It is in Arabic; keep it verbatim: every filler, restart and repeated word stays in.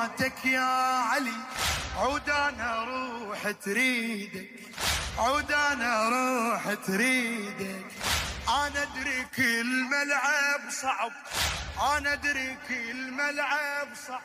تك يا علي عود انا روح تريدك، عود انا روح تريدك. انا ادري كل ملعب صعب، انا ادري كل ملعب صعب.